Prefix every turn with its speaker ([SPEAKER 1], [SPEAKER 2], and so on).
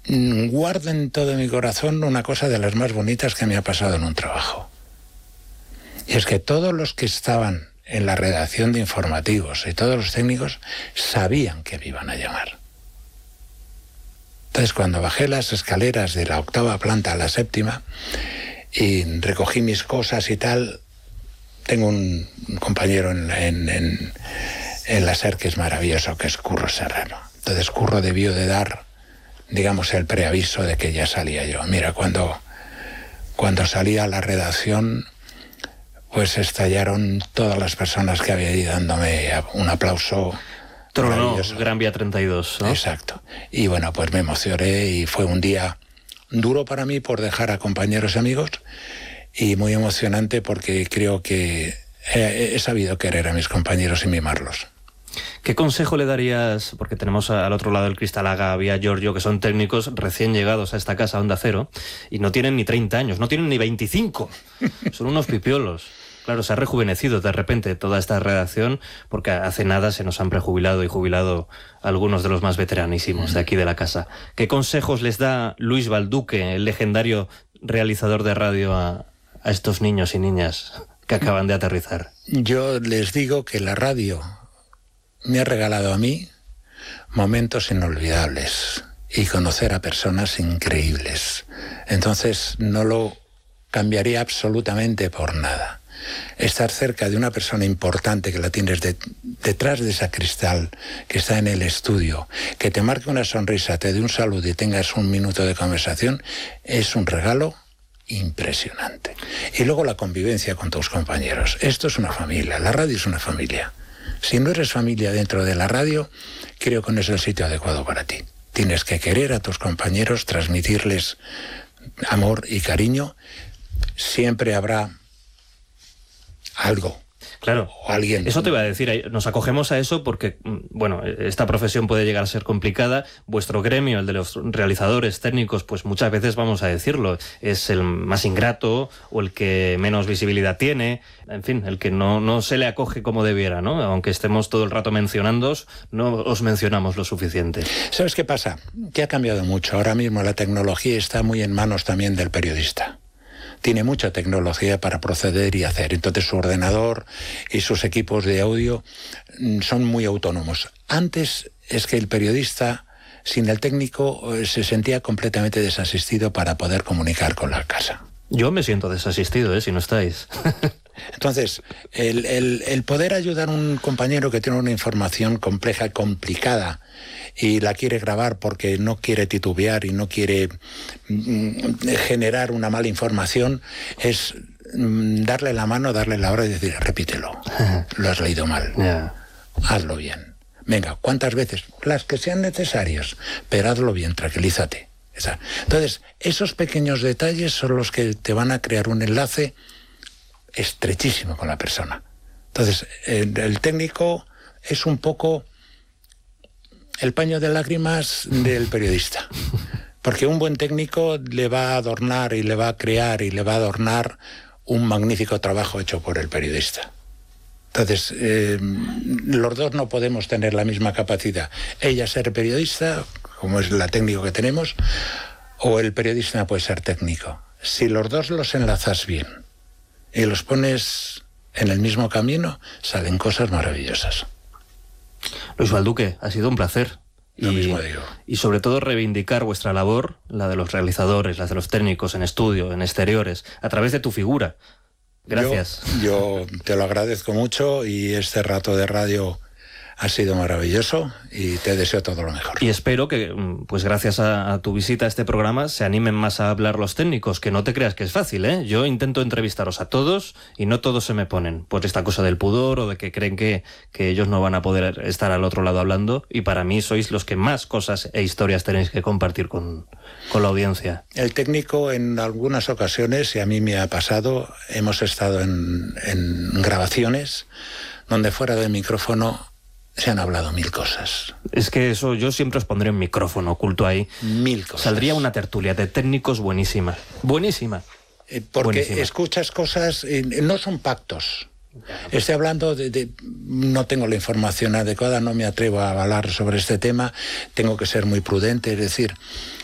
[SPEAKER 1] guardo en todo mi corazón una cosa de las más bonitas que me ha pasado en un trabajo. Y es que todos los que estaban en la redacción de informativos y todos los técnicos sabían que me iban a llamar. Entonces, cuando bajé las escaleras de la 8ª planta a la 7ª y recogí mis cosas y tal, tengo un compañero en la SER que es maravilloso, que es Curro Serrano. Entonces Curro debió de dar, digamos, el preaviso de que ya salía yo. Mira, cuando salí a la redacción, pues estallaron todas las personas que había ahí dándome un aplauso.
[SPEAKER 2] Trono, Gran Vía 32, ¿no?
[SPEAKER 1] Exacto. Y bueno, pues me emocioné y fue un día duro para mí por dejar a compañeros y amigos, y muy emocionante porque creo que he sabido querer a mis compañeros y mimarlos.
[SPEAKER 2] ¿Qué consejo le darías? Porque tenemos al otro lado del cristal a Gaby, a Giorgio, que son técnicos recién llegados a esta casa Onda Cero, y no tienen ni 30 años, no tienen ni 25. Son unos pipiolos. Claro, se ha rejuvenecido de repente toda esta redacción, porque hace nada se nos han prejubilado y jubilado algunos de los más veteranísimos de aquí de la casa. ¿Qué consejos les da Luis Balduque, el legendario realizador de radio, a estos niños y niñas que acaban de aterrizar?
[SPEAKER 1] Yo les digo que la radio me ha regalado a mí momentos inolvidables y conocer a personas increíbles. Entonces no lo cambiaría absolutamente por nada. Estar cerca de una persona importante que la tienes detrás de esa cristal, que está en el estudio, que te marque una sonrisa, te dé un saludo y tengas un minuto de conversación, es un regalo impresionante. Y luego la convivencia con tus compañeros. Esto es una familia, la radio es una familia. Si no eres familia dentro de la radio, creo que no es el sitio adecuado para ti. Tienes que querer a tus compañeros, transmitirles amor y cariño. Siempre habrá algo.
[SPEAKER 2] Claro,
[SPEAKER 1] o alguien.
[SPEAKER 2] Eso te iba a decir, nos acogemos a eso porque, bueno, esta profesión puede llegar a ser complicada. Vuestro gremio, el de los realizadores técnicos, pues muchas veces, vamos a decirlo, es el más ingrato o el que menos visibilidad tiene, en fin, el que no se le acoge como debiera, ¿no? Aunque estemos todo el rato mencionándoos, no os mencionamos lo suficiente.
[SPEAKER 1] ¿Sabes qué pasa? Que ha cambiado mucho. Ahora mismo la tecnología está muy en manos también del periodista. Tiene mucha tecnología para proceder y hacer. Entonces su ordenador y sus equipos de audio son muy autónomos. Antes es que el periodista, sin el técnico, se sentía completamente desasistido para poder comunicar con la casa.
[SPEAKER 2] Yo me siento desasistido, si no estáis.
[SPEAKER 1] Entonces, el poder ayudar a un compañero que tiene una información compleja y complicada y la quiere grabar porque no quiere titubear y no quiere generar una mala información, es darle la mano, darle la hora y decir, repítelo, lo has leído mal, hazlo bien. Venga, ¿cuántas veces? Las que sean necesarias, pero hazlo bien, tranquilízate. Entonces, esos pequeños detalles son los que te van a crear un enlace estrechísimo con la persona. Entonces, el técnico es un poco el paño de lágrimas del periodista, porque un buen técnico le va a adornar y le va a crear y le va a adornar un magnífico trabajo hecho por el periodista. Entonces, los dos no podemos tener la misma capacidad. Ella ser periodista, como es la técnico que tenemos, o el periodista puede ser técnico. Si los dos los enlazas bien y los pones en el mismo camino, salen cosas maravillosas.
[SPEAKER 2] Luis Balduque, ha sido un placer.
[SPEAKER 1] Lo mismo digo.
[SPEAKER 2] Y sobre todo reivindicar vuestra labor, la de los realizadores, la de los técnicos en estudio, en exteriores, a través de tu figura. Gracias.
[SPEAKER 1] Yo te lo agradezco mucho y este rato de radio ha sido maravilloso y te deseo todo lo mejor.
[SPEAKER 2] Y espero que, pues gracias a tu visita a este programa, se animen más a hablar los técnicos, que no te creas que es fácil, ¿eh? Yo intento entrevistaros a todos y no todos se me ponen por esta cosa del pudor o de que creen que ellos no van a poder estar al otro lado hablando, y para mí sois los que más cosas e historias tenéis que compartir con la audiencia.
[SPEAKER 1] El técnico, en algunas ocasiones, y a mí me ha pasado, hemos estado en grabaciones donde fuera del micrófono se han hablado 1000 cosas.
[SPEAKER 2] Es que eso yo siempre os pondré un micrófono oculto ahí.
[SPEAKER 1] 1000 cosas.
[SPEAKER 2] Saldría una tertulia de técnicos buenísima. Buenísima.
[SPEAKER 1] Porque
[SPEAKER 2] buenísima.
[SPEAKER 1] Escuchas cosas, no son pactos. Estoy hablando no tengo la información adecuada, no me atrevo a hablar sobre este tema, tengo que ser muy prudente, es decir,